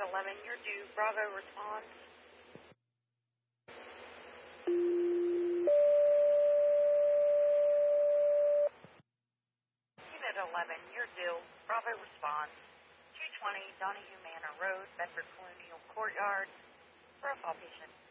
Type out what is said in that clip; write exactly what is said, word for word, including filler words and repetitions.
eleven, you're due. Bravo responds. Unit eleven, you're due. Bravo responds. two twenty Donahue Manor Road, Bedford Colonial Courtyard. Profile patient.